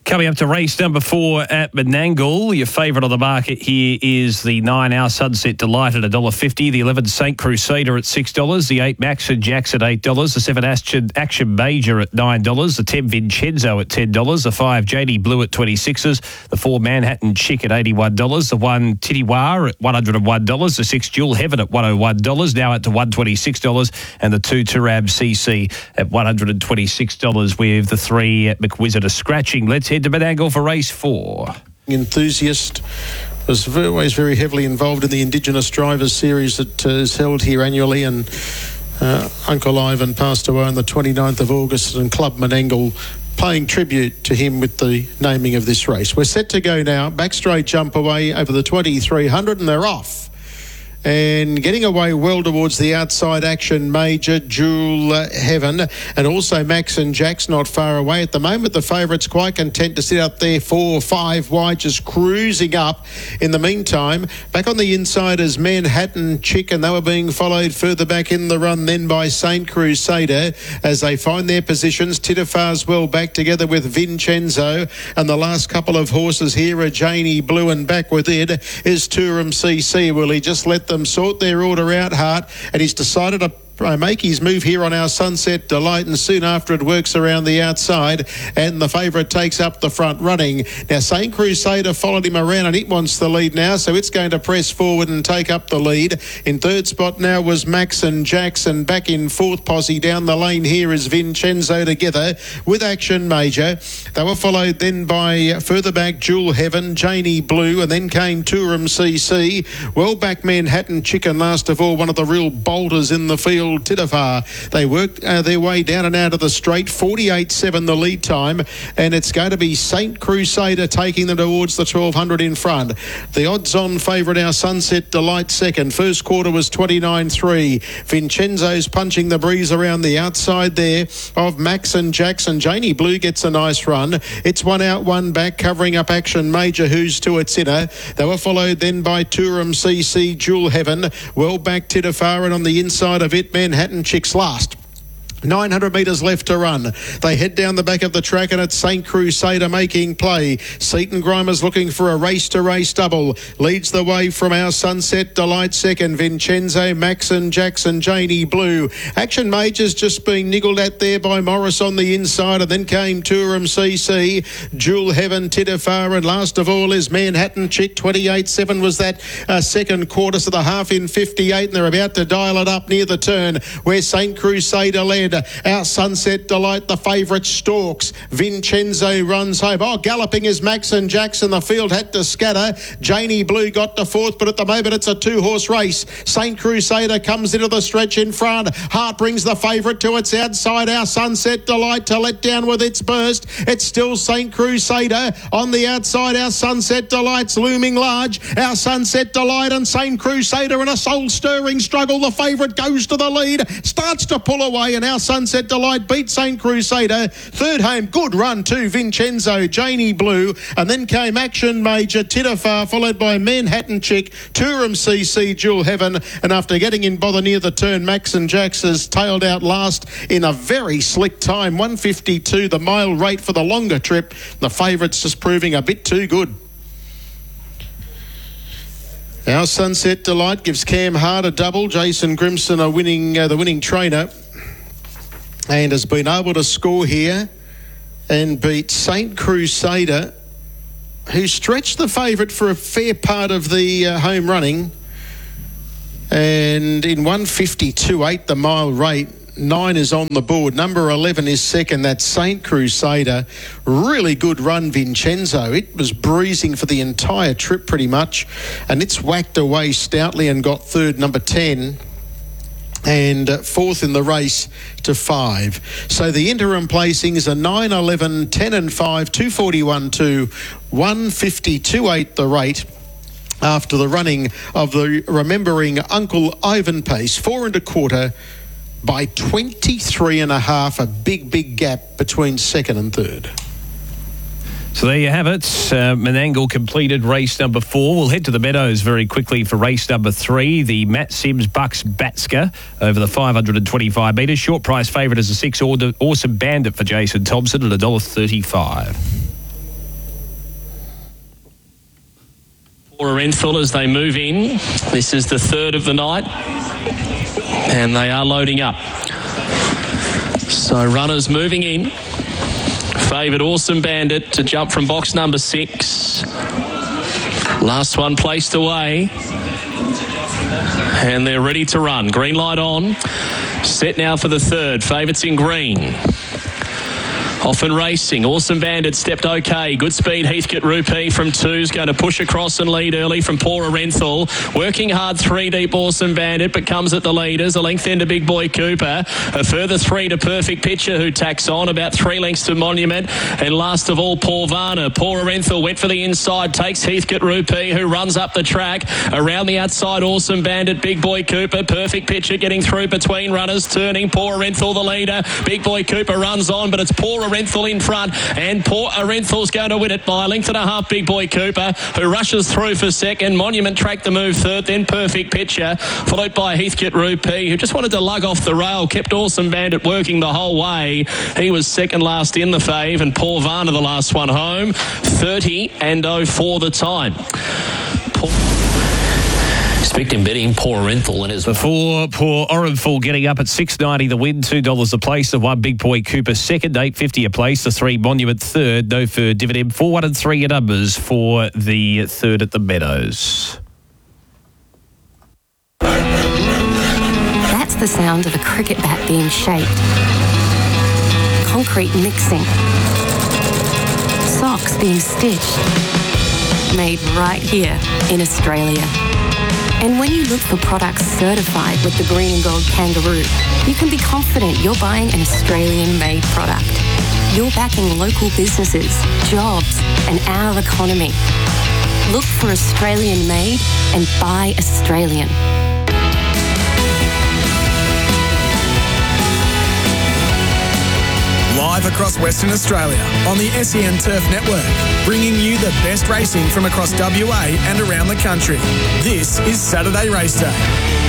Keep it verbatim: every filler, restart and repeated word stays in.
Coming up to race number four at Menangle. Your favourite on the market here is the nine Our Sunset Delight at one dollar fifty. The eleven Saint Crusader at six dollars. The eight Max and Jacks at eight dollars. The seven Action, Action Major at nine dollars. The ten Vincenzo at ten dollars. The five J D Blue at twenty-sixes. The four Manhattan Chick at eighty-one dollars. The one Titiwar at one hundred one dollars. The six Jewel Heaven at one hundred one dollars. Now at to one hundred twenty-six dollars. And the two Turab C C at one hundred twenty-six dollars with the three at McWizard a scratching. Let's head to Menangle for race four. Enthusiast was very, always very heavily involved in the Indigenous Drivers Series that uh, is held here annually, and uh, Uncle Ivan passed away on the twenty-ninth of August, and Club Menangle paying tribute to him with the naming of this race. We're set to go now. Back straight jump away over the twenty-three hundred, and they're off. And getting away well towards the outside Action Major, Jewel uh, Heaven, and also Max and Jack's not far away. At the moment, the favourite's quite content to sit up there four, five wide, just cruising up. In the meantime, back on the inside is Manhattan Chick, and they were being followed further back in the run then by Saint Crusader as they find their positions. Titifar's well back together with Vincenzo, and the last couple of horses here are Janie Blue, and back with it is Turum C C. Will he just let them sort their order out, Hart? And he's decided to make his move here on Our Sunset Delight, and soon after it works around the outside, and the favourite takes up the front running. Now Saint Crusader followed him around, and it wants the lead now, so it's going to press forward and take up the lead. In third spot now was Max and Jackson. Back in fourth posse down the lane here is Vincenzo together with Action Major. They were followed then by further back Jewel Heaven, Janie Blue, and then came Turum C C. Well back Manhattan Chicken, last of all, one of the real bolters in the field, Titiwar. They worked uh, their way down and out of the straight. forty-eight seven the lead time, and it's going to be Saint Crusader taking them towards the twelve hundred in front. The odds-on favourite, Our Sunset Delight, second. First quarter was twenty-nine three. Vincenzo's punching the breeze around the outside there of Max and Jackson. Janie Blue gets a nice run. It's one out, one back, covering up Action Major, who's to its inner. They were followed then by Turum C C, Jewel Heaven. Well back Titiwar, and on the inside of it, Manhattan Chicks last. nine hundred metres left to run. They head down the back of the track, and it's Saint Crusader making play. Seaton Grimer's looking for a race-to-race double. Leads the way from Our Sunset Delight second. Vincenzo, Max and Jackson, Janie Blue. Action Major's just being niggled at there by Morris on the inside, and then came Turum C C, Jewel Heaven, Titiwar, and last of all is Manhattan Chick. twenty-eight seven was that uh, second quarter, so the half in fifty-eight, and they're about to dial it up near the turn where Saint Crusader led. Our Sunset Delight, the favourite, stalks. Vincenzo runs home. Oh, galloping is Max and Jackson. The field had to scatter. Janie Blue got to fourth, but at the moment it's a two-horse race. Saint Crusader comes into the stretch in front. Hart brings the favourite to its outside. Our Sunset Delight to let down with its burst. It's still Saint Crusader on the outside. Our Sunset Delight's looming large. Our Sunset Delight and Saint Crusader in a soul-stirring struggle. The favourite goes to the lead, starts to pull away, and Our Sunset Delight beat Saint Crusader. Third home, good run too, Vincenzo, Janie Blue, and then came Action Major, Titiwar, followed by Manhattan Chick, Turum C C, Jewel Heaven, and after getting in bother near the turn, Max and Jax has tailed out last in a very slick time, one fifty-two, the mile rate for the longer trip. The favourite's just proving a bit too good. Our Sunset Delight gives Cam Hart a double, Jason Grimson a winning, uh, the winning trainer, and has been able to score here and beat Saint Crusader, who stretched the favourite for a fair part of the uh, home running. And in one fifty-two eight, the mile rate, nine is on the board. Number eleven is second. That's Saint Crusader. Really good run, Vincenzo. It was breezing for the entire trip pretty much, and it's whacked away stoutly and got third, number ten. And uh, fourth in the race to five. So the interim placings are nine, eleven, ten and five, two forty-one two, one fifty-two eight the rate after the running of the Remembering Uncle Ivan pace. Four and a quarter by twenty-three and a half, a big, big gap between second and third. So there you have it. Uh, Menangle completed race number four. We'll head to the Meadows very quickly for race number three. The Matt Sims Bucks Batska over the five hundred twenty-five metres. Short price favourite is a six. Awesome Bandit for Jason Thompson at one dollar thirty-five. Renthal as they move in. This is the third of the night, and they are loading up. So runners moving in. Favoured Awesome Bandit to jump from box number six. Last one placed away. And they're ready to run. Green light on. Set now for the third. Favourites in green. Off and racing. Awesome Bandit stepped okay. Good speed. Heathcote Rupee from two's going to push across and lead early from Pora Renthal. Working hard three deep. Awesome Bandit, but comes at the leaders. A length into Big Boy Cooper. A further three to Perfect Picture, who tacks on about three lengths to Monument. And last of all, Paul Varner. Pora Renthal went for the inside. Takes Heathcote Rupee, who runs up the track. Around the outside, Awesome Bandit. Big Boy Cooper. Perfect Picture getting through between runners. Turning. Pora Renthal the leader. Big Boy Cooper runs on, but it's Pora Renthal in front, and Port Renthal's going to win it by a length and a half. Big Boy Cooper, who rushes through for second. Monument track the move third, then Perfect Picture, followed by Heathcote Rupee, who just wanted to lug off the rail, kept Awesome Bandit working the whole way. He was second last in the fave, and Paul Varner the last one home. thirty and oh four the time. Paul Expecting betting Poor Renthal and his before Poor Orenthal getting up at six ninety the win, two dollars a place. The one Big Boy Cooper second, eight fifty a place. The three Monument third, no fur dividend, four one and three numbers for the third at the Meadows. That's the sound of a cricket bat being shaped, concrete mixing, socks being stitched, made right here in Australia. And when you look for products certified with the green and gold kangaroo, you can be confident you're buying an Australian-made product. You're backing local businesses, jobs, and our economy. Look for Australian-made and buy Australian. Live across Western Australia on the S E N Turf Network, bringing you the best racing from across W A and around the country. This is Saturday Race Day.